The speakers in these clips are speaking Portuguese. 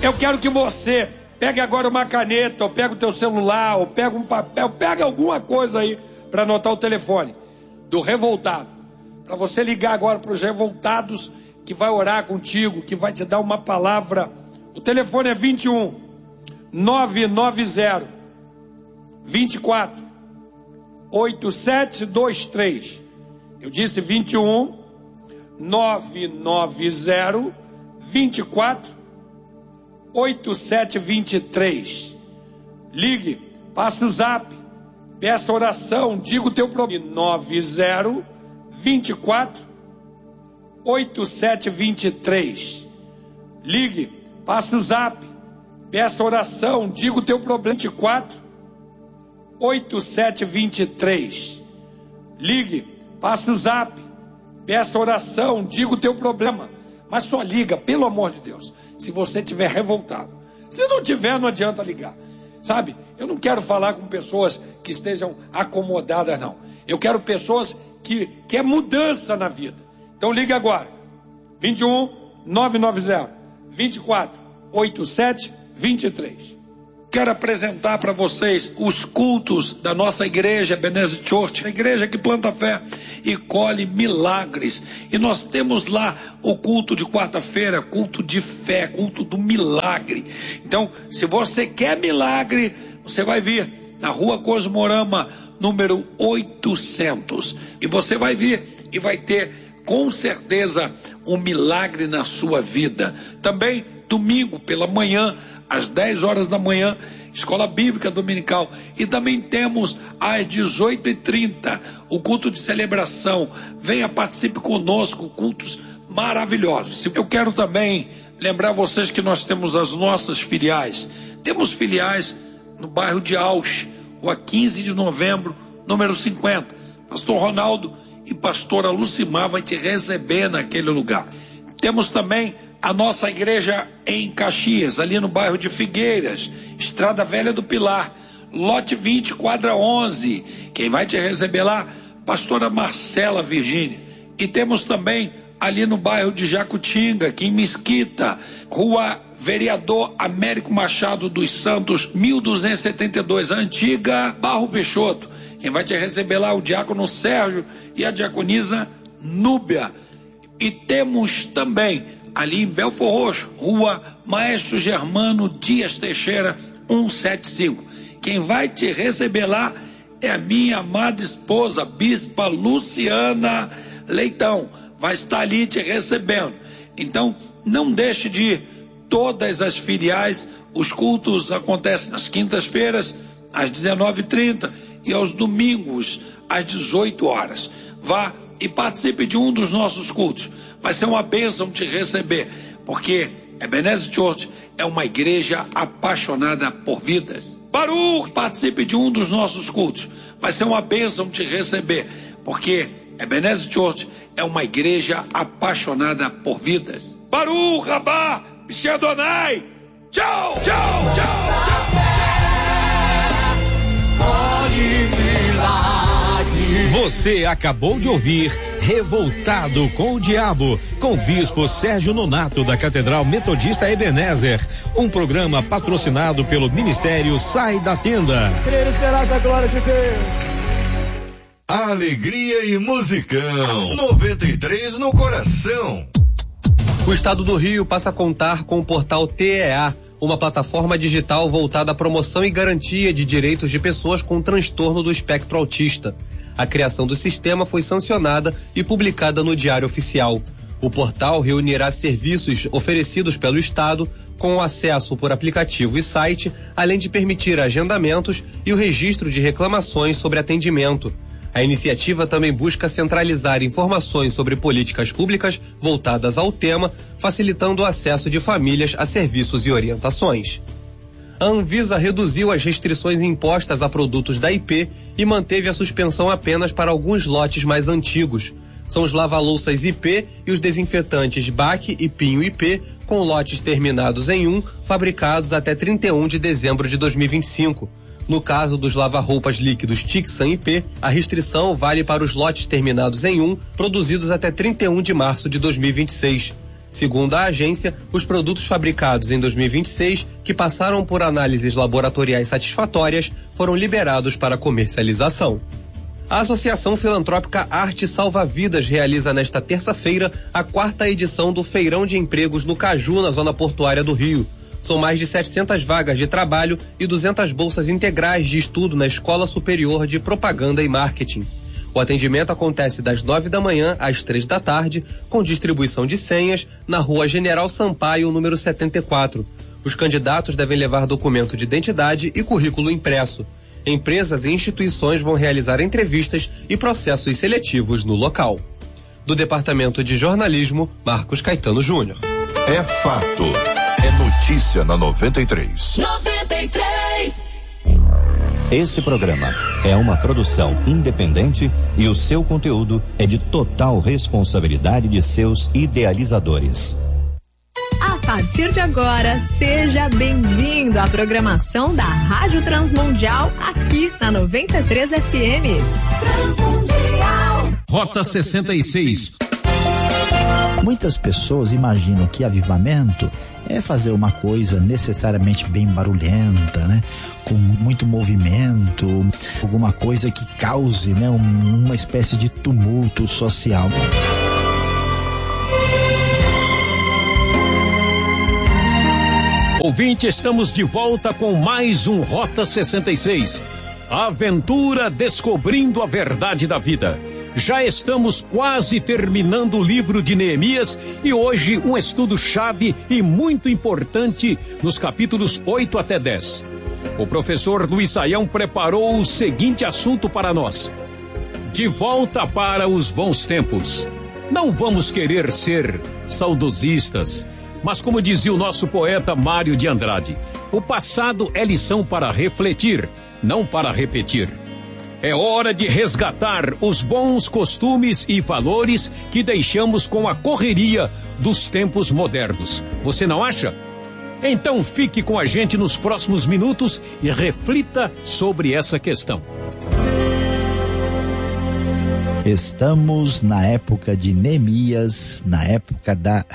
Eu quero que você pegue agora uma caneta, ou pega o teu celular, ou pega um papel, pega alguma coisa aí para anotar o telefone do revoltado. Para você ligar agora para os revoltados, que vai orar contigo, que vai te dar uma palavra. O telefone é 21 990 24 8723. Eu disse 21 990 24 8723. Ligue, passe o zap, peça oração, diga o teu problema. 90 24 8723. Ligue, passe o zap, peça oração, diga o teu problema. 24 8723. Ligue, passe o zap, peça oração, diga o teu problema. Mas só liga, pelo amor de Deus, se você estiver revoltado. Se não tiver, não adianta ligar. Sabe, eu não quero falar com pessoas que estejam acomodadas, não. Eu quero pessoas que é mudança na vida. Então liga agora. 21 990 24 87 23. Quero apresentar para vocês os cultos da nossa igreja Ebenezer Church, a igreja que planta fé e colhe milagres. E nós temos lá o culto de quarta-feira, culto de fé, culto do milagre. Então, se você quer milagre, você vai vir na Rua Cosmorama, número 800. E você vai vir e vai ter, com certeza, um milagre na sua vida. Também, domingo pela manhã, às 10 horas da manhã, Escola Bíblica Dominical. E também temos às 18h30 o culto de celebração. Venha, participe conosco, cultos maravilhosos. Eu quero também lembrar vocês que nós temos as nossas filiais. Temos filiais no bairro de Ausch, Rua 15 de Novembro, número 50. Pastor Ronaldo e pastora Lucimar vai te receber naquele lugar. Temos também a nossa igreja em Caxias, ali no bairro de Figueiras, Estrada Velha do Pilar, lote 20, quadra 11. Quem vai te receber lá? Pastora Marcela Virgínia. E temos também ali no bairro de Jacutinga, aqui em Mesquita, Rua Vereador Américo Machado dos Santos, 1272, a antiga Barro Peixoto. Quem vai te receber lá? O diácono Sérgio e a diaconisa Núbia. E temos também ali em Belfor Roxo, Rua Maestro Germano Dias Teixeira, 175. Quem vai te receber lá é a minha amada esposa, Bispa Luciana Leitão. Vai estar ali te recebendo. Então, não deixe de ir. Todas as filiais, os cultos acontecem nas quintas-feiras, às 19h30 e aos domingos, às 18 horas. Vá e participe de um dos nossos cultos. Vai ser uma bênção te receber, porque Ebenezer Church é uma igreja apaixonada por vidas. Baruch, participe de um dos nossos cultos. Vai ser uma bênção te receber, porque Ebenezer Church é uma igreja apaixonada por vidas. Baruch, Rabá, Bishi Adonai. Tchau, tchau, tchau, tchau. Você acabou de ouvir Revoltado com o Diabo, com o bispo Sérgio Nonato da Catedral Metodista Ebenezer, um programa patrocinado pelo Ministério Sai da Tenda. Crer, esperança, glória de Deus. Alegria e musicão, 93 no coração. O Estado do Rio passa a contar com o portal TEA, uma plataforma digital voltada à promoção e garantia de direitos de pessoas com transtorno do espectro autista. A criação do sistema foi sancionada e publicada no Diário Oficial. O portal reunirá serviços oferecidos pelo Estado com o acesso por aplicativo e site, além de permitir agendamentos e o registro de reclamações sobre atendimento. A iniciativa também busca centralizar informações sobre políticas públicas voltadas ao tema, facilitando o acesso de famílias a serviços e orientações. A Anvisa reduziu as restrições impostas a produtos da IP e manteve a suspensão apenas para alguns lotes mais antigos. São os lava-louças IP e os desinfetantes BAC e Pinho IP, com lotes terminados em 1, fabricados até 31 de dezembro de 2025. No caso dos lava-roupas líquidos Tixan IP, a restrição vale para os lotes terminados em 1, produzidos até 31 de março de 2026. Segundo a agência, os produtos fabricados em 2026, que passaram por análises laboratoriais satisfatórias, foram liberados para comercialização. A Associação Filantrópica Arte Salva Vidas realiza nesta terça-feira a 4ª edição do Feirão de Empregos no Caju, na zona portuária do Rio. São mais de 700 vagas de trabalho e 200 bolsas integrais de estudo na Escola Superior de Propaganda e Marketing. O atendimento acontece das 9 da manhã às 3 da tarde, com distribuição de senhas, na Rua General Sampaio, número 74. Os candidatos devem levar documento de identidade e currículo impresso. Empresas e instituições vão realizar entrevistas e processos seletivos no local. Do Departamento de Jornalismo, Marcos Caetano Júnior. É fato. É notícia na 93. 93. Esse programa é uma produção independente e o seu conteúdo é de total responsabilidade de seus idealizadores. A partir de agora, seja bem-vindo à programação da Rádio Transmundial aqui na 93 FM. Transmundial. Rota 66. Muitas pessoas imaginam que avivamento é fazer uma coisa necessariamente bem barulhenta, né? Com muito movimento, alguma coisa que cause, né? Uma espécie de tumulto social. Ouvinte, estamos de volta com mais um Rota 66. A aventura descobrindo a verdade da vida. Já estamos quase terminando o livro de Neemias e hoje um estudo-chave e muito importante nos capítulos 8 até 10. O professor Luiz Saião preparou o seguinte assunto para nós. De volta para os bons tempos. Não vamos querer ser saudosistas, mas como dizia o nosso poeta Mário de Andrade, o passado é lição para refletir, não para repetir. É hora de resgatar os bons costumes e valores que deixamos com a correria dos tempos modernos. Você não acha? Então fique com a gente nos próximos minutos e reflita sobre essa questão. Estamos na época de Neemias, na época da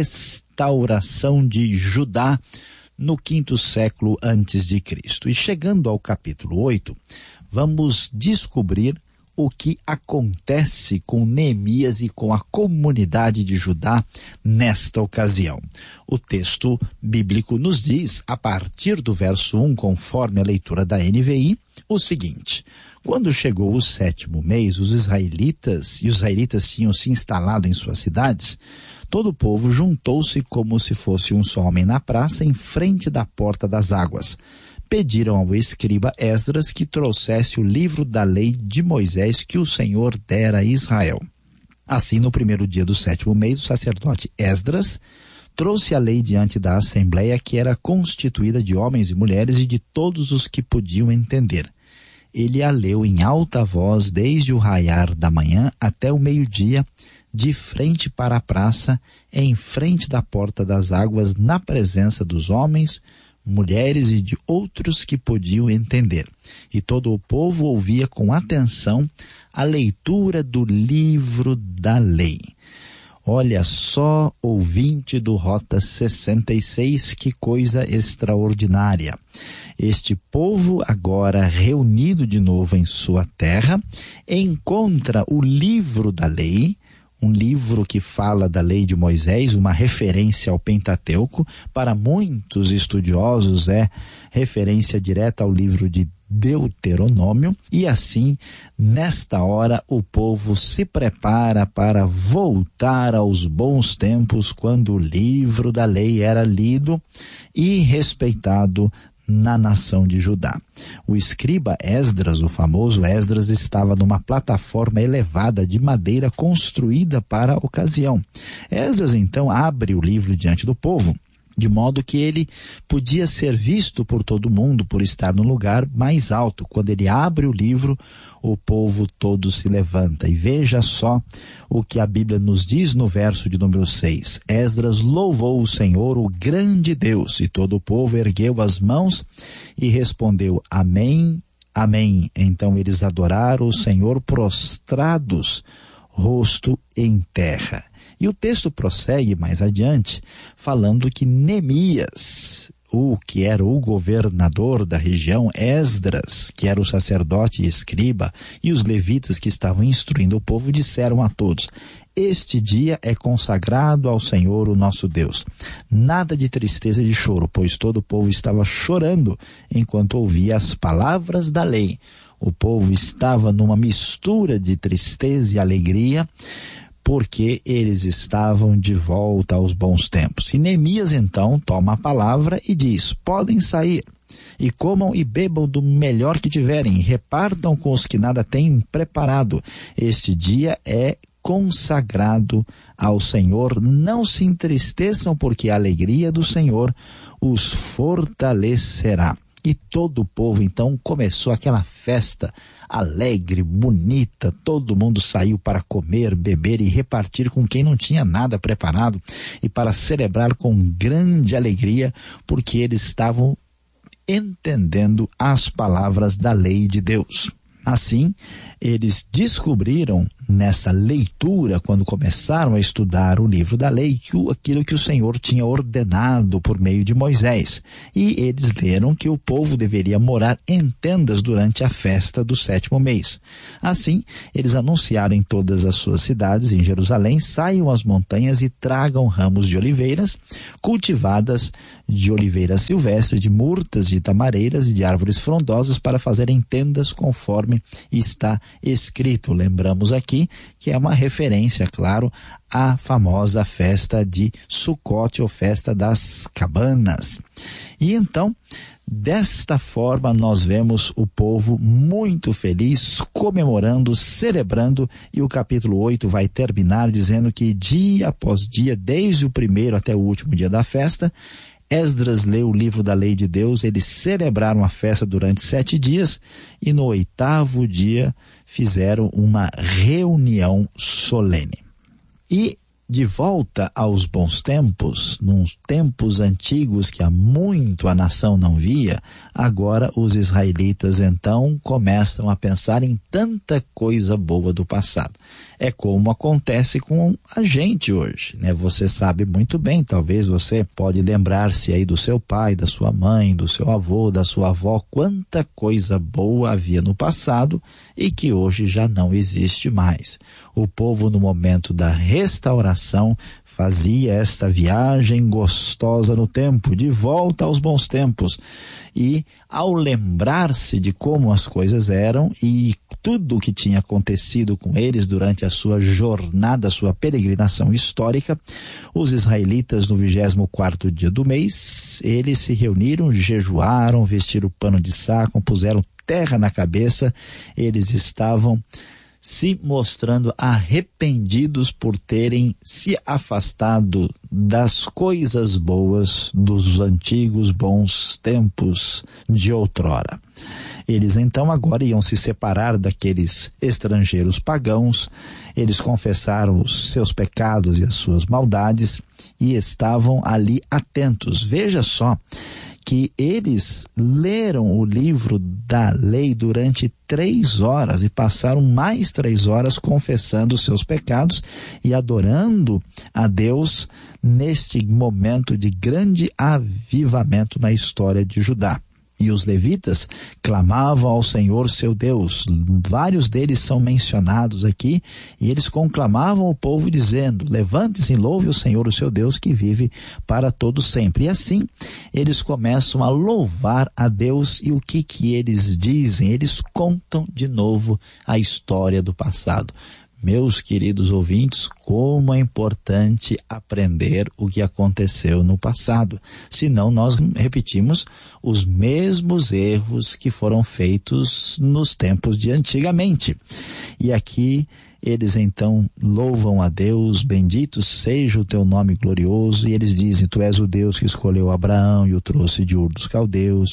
restauração de Judá, no 5º século antes de Cristo. E chegando ao capítulo 8, vamos descobrir o que acontece com Neemias e com a comunidade de Judá nesta ocasião. O texto bíblico nos diz, a partir do verso 1, conforme a leitura da NVI, o seguinte: quando chegou o 7º mês, os israelitas tinham se instalado em suas cidades, todo o povo juntou-se como se fosse um só homem na praça, em frente da porta das águas. Pediram ao escriba Esdras que trouxesse o livro da lei de Moisés que o Senhor dera a Israel. Assim, no primeiro dia do 7º mês, o sacerdote Esdras trouxe a lei diante da assembleia, que era constituída de homens e mulheres e de todos os que podiam entender. Ele a leu em alta voz desde o raiar da manhã até o meio-dia, de frente para a praça, em frente da porta das águas, na presença dos homens, mulheres e de outros que podiam entender. E todo o povo ouvia com atenção a leitura do livro da lei. Olha só, ouvinte do Rota 66, que coisa extraordinária. Este povo, agora reunido de novo em sua terra, encontra o livro da lei, um livro que fala da lei de Moisés, uma referência ao Pentateuco. Para muitos estudiosos é referência direta ao livro de Deuteronômio, e assim, nesta hora, o povo se prepara para voltar aos bons tempos, quando o livro da lei era lido e respeitado na nação de Judá. O escriba Esdras, o famoso Esdras, estava numa plataforma elevada de madeira construída para a ocasião. Esdras então abre o livro diante do povo, de modo que ele podia ser visto por todo mundo por estar no lugar mais alto. Quando ele abre o livro, o povo todo se levanta. E veja só o que a Bíblia nos diz no verso de número 6. Esdras louvou o Senhor, o grande Deus, e todo o povo ergueu as mãos e respondeu: Amém, Amém. Então eles adoraram o Senhor prostrados, rosto em terra. E o texto prossegue mais adiante, falando que Neemias, o que era o governador da região, Esdras, que era o sacerdote e escriba, e os levitas que estavam instruindo o povo, disseram a todos: este dia é consagrado ao Senhor, o nosso Deus. Nada de tristeza e de choro, pois todo o povo estava chorando enquanto ouvia as palavras da lei. O povo estava numa mistura de tristeza e alegria, porque eles estavam de volta aos bons tempos. E Neemias então toma a palavra e diz: podem sair, e comam e bebam do melhor que tiverem, e repartam com os que nada têm preparado. Este dia é consagrado ao Senhor. Não se entristeçam, porque a alegria do Senhor os fortalecerá. E todo o povo então começou aquela festa alegre, bonita. Todo mundo saiu para comer, beber e repartir com quem não tinha nada preparado, e para celebrar com grande alegria, porque eles estavam entendendo as palavras da lei de Deus. Assim, eles descobriram nessa leitura, quando começaram a estudar o livro da lei, aquilo que o Senhor tinha ordenado por meio de Moisés. E eles leram que o povo deveria morar em tendas durante a festa do 7º mês. Assim, eles anunciaram em todas as suas cidades em Jerusalém: saiam às montanhas e tragam ramos de oliveiras, cultivadas de oliveiras silvestres, de murtas, de tamareiras e de árvores frondosas, para fazerem tendas conforme está escrito. Lembramos aqui que é uma referência, claro, à famosa festa de Sucote, ou festa das cabanas. E então, desta forma, nós vemos o povo muito feliz, comemorando, celebrando, e o capítulo 8 vai terminar dizendo que dia após dia, desde o primeiro até o último dia da festa, Esdras leu o livro da lei de Deus. Eles celebraram a festa durante 7 dias, e no 8º dia fizeram uma reunião solene. E de volta aos bons tempos, nos tempos antigos que há muito a nação não via, agora os israelitas então começam a pensar em tanta coisa boa do passado. É como acontece com a gente hoje, né? Você sabe muito bem, talvez você pode lembrar-se aí do seu pai, da sua mãe, do seu avô, da sua avó, quanta coisa boa havia no passado e que hoje já não existe mais. O povo, no momento da restauração, fazia esta viagem gostosa no tempo, de volta aos bons tempos. E ao lembrar-se de como as coisas eram e tudo o que tinha acontecido com eles durante a sua jornada, a sua peregrinação histórica, os israelitas, no 24º dia do mês, eles se reuniram, jejuaram, vestiram pano de saco, puseram terra na cabeça. Eles estavam se mostrando arrependidos por terem se afastado das coisas boas dos antigos bons tempos de outrora. Eles então agora iam se separar daqueles estrangeiros pagãos. Eles confessaram os seus pecados e as suas maldades e estavam ali atentos. Veja só que eles leram o livro da lei durante 3 horas e passaram mais 3 horas confessando os seus pecados e adorando a Deus neste momento de grande avivamento na história de Judá. E os levitas clamavam ao Senhor seu Deus. Vários deles são mencionados aqui, e eles conclamavam o povo dizendo: levante-se e louve o Senhor o seu Deus, que vive para todo sempre. E assim eles começam a louvar a Deus. E o que eles dizem? Eles contam de novo a história do passado. Meus queridos ouvintes, como é importante aprender o que aconteceu no passado. Senão nós repetimos os mesmos erros que foram feitos nos tempos de antigamente. E aqui eles então louvam a Deus: bendito seja o teu nome glorioso. E eles dizem: tu és o Deus que escolheu Abraão e o trouxe de Ur dos Caldeus.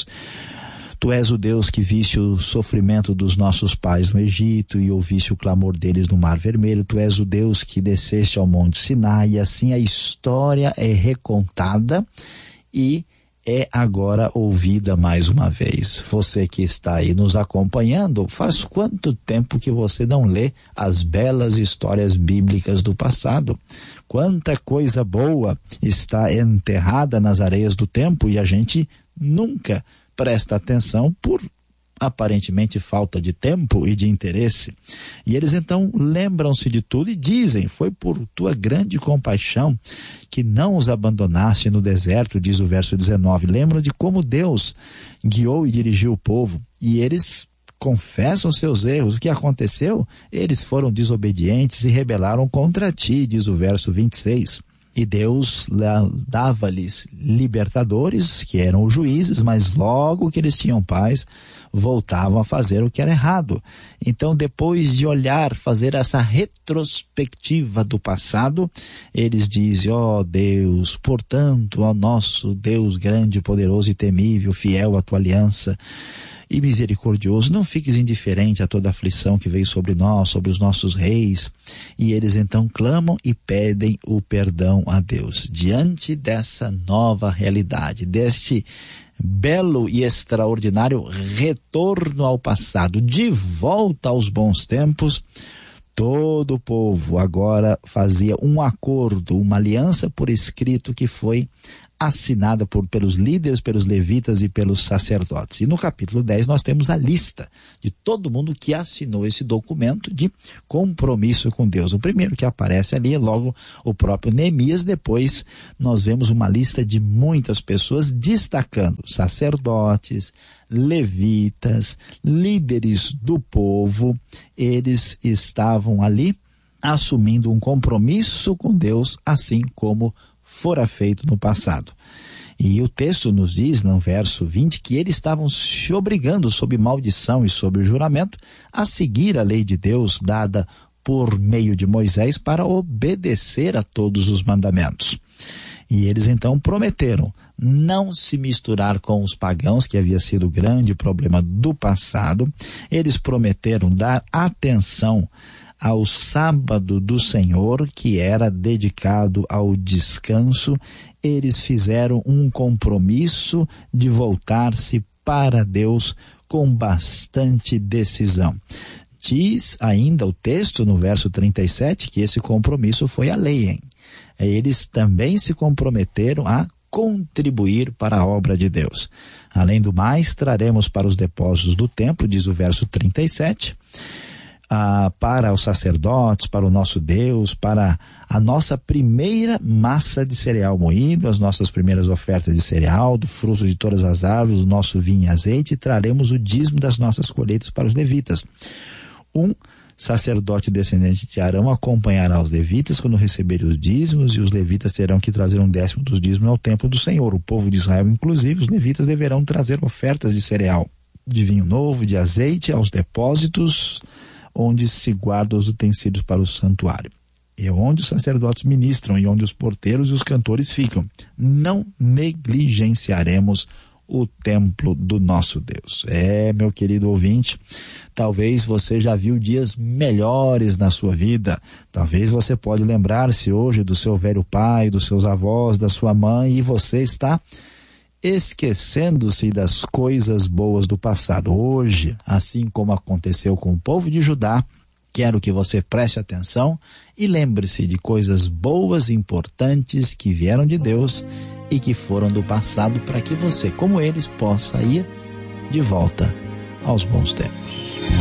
Tu és o Deus que viste o sofrimento dos nossos pais no Egito e ouviste o clamor deles no Mar Vermelho. Tu és o Deus que desceste ao Monte Sinai. E assim a história é recontada, e é agora ouvida mais uma vez. Você que está aí nos acompanhando, faz quanto tempo que você não lê as belas histórias bíblicas do passado? Quanta coisa boa está enterrada nas areias do tempo e a gente nunca presta atenção por aparentemente falta de tempo e de interesse. E eles então lembram-se de tudo e dizem: foi por tua grande compaixão que não os abandonaste no deserto, diz o verso 19. Lembram de como Deus guiou e dirigiu o povo, e eles confessam seus erros. O que aconteceu? Eles foram desobedientes e rebelaram contra ti, diz o verso 26. E Deus dava-lhes libertadores, que eram os juízes, mas logo que eles tinham paz, voltavam a fazer o que era errado. Então, depois de olhar, fazer essa retrospectiva do passado, eles dizem: ó Deus, portanto, ó nosso Deus grande, poderoso e temível, fiel à tua aliança e misericordioso, não fiques indiferente a toda a aflição que veio sobre nós, sobre os nossos reis. E eles então clamam e pedem o perdão a Deus. Diante dessa nova realidade, deste belo e extraordinário retorno ao passado, de volta aos bons tempos, todo o povo agora fazia um acordo, uma aliança por escrito que foi assinada pelos líderes, pelos levitas e pelos sacerdotes. E no capítulo 10 nós temos a lista de todo mundo que assinou esse documento de compromisso com Deus. O primeiro que aparece ali é logo o próprio Neemias. Depois nós vemos uma lista de muitas pessoas destacando sacerdotes, levitas, líderes do povo. Eles estavam ali assumindo um compromisso com Deus, assim como fora feito no passado. E o texto nos diz, no verso 20, que eles estavam se obrigando, sob maldição e sob juramento, a seguir a lei de Deus dada por meio de Moisés para obedecer a todos os mandamentos. E eles então prometeram não se misturar com os pagãos, que havia sido o grande problema do passado. Eles prometeram dar atenção ao sábado do Senhor, que era dedicado ao descanso. Eles fizeram um compromisso de voltar-se para Deus com bastante decisão. Diz ainda o texto no verso 37 que esse compromisso foi a lei, hein? Eles também se comprometeram a contribuir para a obra de Deus. Além do mais, traremos para os depósitos do templo, diz o verso 37, para os sacerdotes, para o nosso Deus, para a nossa primeira massa de cereal moído, as nossas primeiras ofertas de cereal, do fruto de todas as árvores, do nosso vinho e azeite, e traremos o dízimo das nossas colheitas para os levitas. Um sacerdote descendente de Arão acompanhará os levitas quando receberem os dízimos, e os levitas terão que trazer 1/10 dos dízimos ao templo do Senhor. O povo de Israel, inclusive, os levitas deverão trazer ofertas de cereal, de vinho novo, de azeite aos depósitos onde se guardam os utensílios para o santuário. É onde os sacerdotes ministram e onde os porteiros e os cantores ficam. Não negligenciaremos o templo do nosso Deus. Meu querido ouvinte, talvez você já viu dias melhores na sua vida. Talvez você pode lembrar-se hoje do seu velho pai, dos seus avós, da sua mãe, e você está esquecendo-se das coisas boas do passado. Hoje, assim como aconteceu com o povo de Judá, quero que você preste atenção e lembre-se de coisas boas e importantes que vieram de Deus e que foram do passado, para que você, como eles, possa ir de volta aos bons tempos.